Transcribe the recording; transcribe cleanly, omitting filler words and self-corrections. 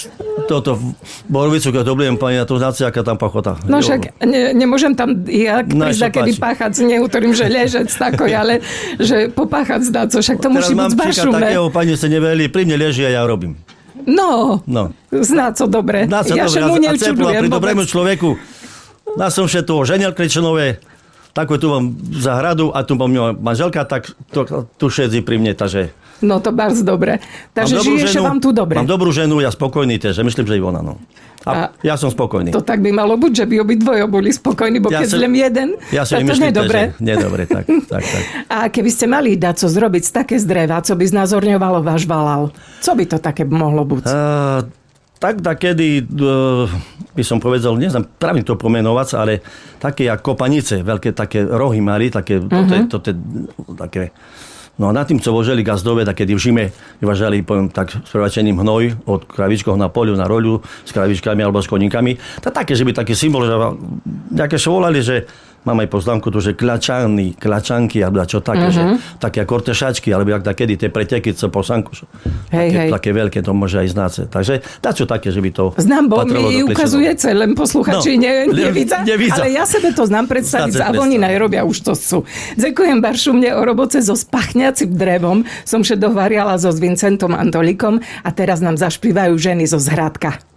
toto borovicu, keď obliem, pani, to znáte, aká tam pachota. No však nemôžem tam prísť kedy páchať z nehu, ktorým že ležec takoj, ale že popáchať zdá, co však to musí byť zbašume. Teraz mám takého, pani, sa neveli, pri mne leží a ja robím. No. Zná co dobre. Ja sa mu nevčudujem. Pri dobrému človeku. Ja som všetko ženil Krečenové, takú tu mám zahradu a tu mám manželka, tak tu šedzi pri mne, takže... No to bardzo dobre. Takže žiješ vám tu dobre. Mám dobrú ženu, ja spokojný tiež, myslím, že i ona, no. A ja som spokojný. To tak by malo byť, že by obidvoje boli spokojní, bo keď len jeden, to nie je dobré. Nie je dobré, tak. A keby ste mali dať co zrobiť z také z dreva, co by znázorňovalo váš valal, co by to také mohlo byť? Tak kedy by som povedal, neznám, pravím to pomenovať, ale také ako kopanice, veľké také rohy mali, také, také. No a nad tým, co voželi gazdové, tak keď v žime vyvažali, poviem tak, s prevačením hnoj od kravičkov na poliu, na roľu, s kravičkami alebo s koníkami. To také, že by taký symbol, že nejaké sa volali, že mám aj poznámku tu, že klačanky, alebo čo také, že také kortešačky, alebo jak takedy tie preteky, co po sanku sú. Také veľké, to môže aj znáce. Takže dačo také, že by to znám, bo mi ukazujete, len posluchači nevidza, ale ja sebe to znám predstaviť, a oni najrobia už to sú. Ďakujem Baršu, mne o roboce so spachňacím drevom som še dohvariala so s Vincentom Antolikom a teraz nám zašpívajú ženy zo Zhradka.